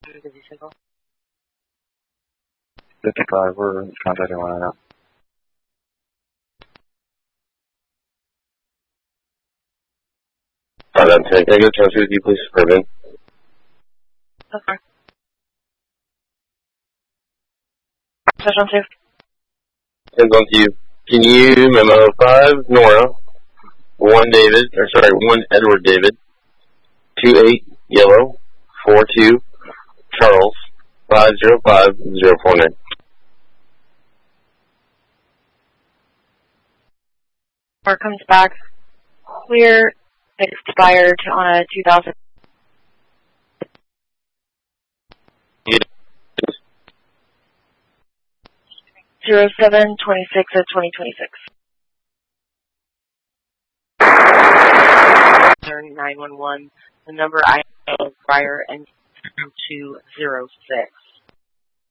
busy signal. 55, we're contacting one right now. I'm 10. Can I go transfer with you, please, Irvin? Okay. Touch on 2. 10's on to you. Can you memo 5, Nora, 1 David, or sorry, 1 Edward David, 28 Yellow, 42 Charles, 505049. Or comes back clear, expired on a 2000. 0726 of 2026. 911. The number I have prior and 206.